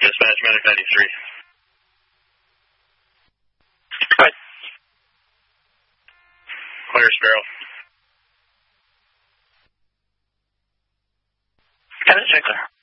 Dispatch, Medic 93. Hi. Clear, Sparrow. Got it, check there.